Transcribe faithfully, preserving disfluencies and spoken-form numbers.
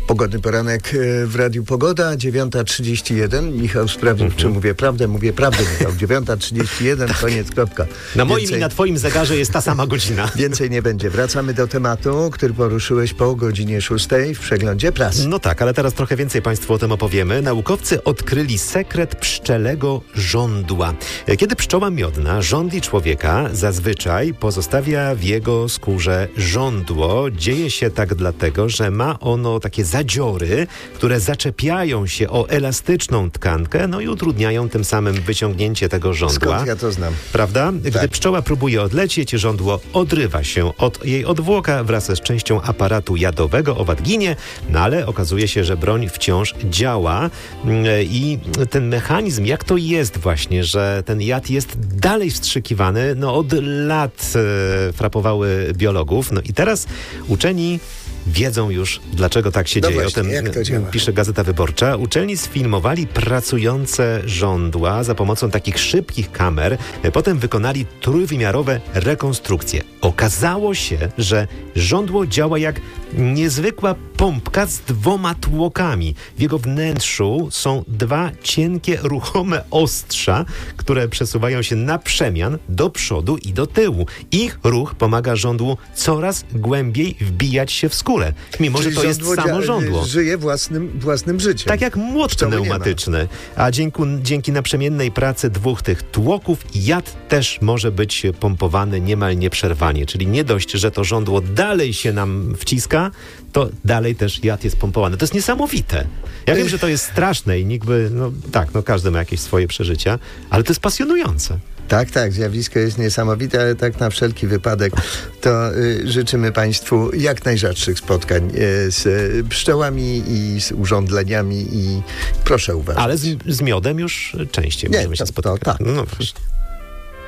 Pogodny poranek w Radiu Pogoda, dziewiąta trzydzieści jeden. Michał sprawdził, mm-hmm. czy mówię prawdę. Mówię prawdę, Michał. dziewiąta trzydzieści jeden, tak. Koniec, kropka. Na moim Więcej... i na twoim zegarze jest ta sama godzina. Więcej nie będzie. Wracamy do tematu, który poruszyłeś po godzinie szóstej w przeglądzie prasy. No tak, ale teraz trochę więcej Państwu o tym opowiemy. Naukowcy odkryli sekret pszczelego żądła. Kiedy pszczoła miodna żądli człowieka, zazwyczaj pozostawia w jego skórze żądło. Dzieje się tak dlatego, że ma ono takie zadziory, które zaczepiają się o elastyczną tkankę, no i utrudniają tym samym wyciągnięcie tego żądła. Skąd ja to znam? Prawda? Gdy tak. pszczoła próbuje odlecieć, żądło odrywa się od jej odwłoka wraz z częścią aparatu jadowego, owad ginie, no ale okazuje się, że broń wciąż działa i ten mechanizm, jak to jest właśnie, że ten jad jest dalej wstrzykiwany, no od lat e, frapowały biologów, no i teraz uczeni wiedzą już, dlaczego tak się no dzieje. Właśnie, o tym jak to działa? Pisze Gazeta Wyborcza. Uczelni sfilmowali pracujące żądła za pomocą takich szybkich kamer. Potem wykonali trójwymiarowe rekonstrukcje. Okazało się, że żądło działa jak niezwykła pompka z dwoma tłokami. W jego wnętrzu są dwa cienkie, ruchome ostrza, które przesuwają się na przemian do przodu i do tyłu. Ich ruch pomaga żądłu coraz głębiej wbijać się w skórę, mimo Czyli że to jest samo żądło. Żyje własnym, własnym życiem. Tak jak młot pneumatyczny. A dzięki, dzięki naprzemiennej pracy dwóch tych tłoków jad też może być pompowany niemal nieprzerwanie. Czyli nie dość, że to żądło dalej się nam wciska, to dalej też jad jest pompowany. To jest niesamowite. Ja wiem, że to jest straszne i nikt by, no tak, no każdy ma jakieś swoje przeżycia, ale to jest pasjonujące. Tak, tak, zjawisko jest niesamowite, ale tak na wszelki wypadek to y, życzymy Państwu jak najrzadszych spotkań y, z y, pszczołami i z urządleniami i proszę uważać. Ale z, z miodem już częściej Nie, możemy się to, spotykać. To, tak. No właśnie.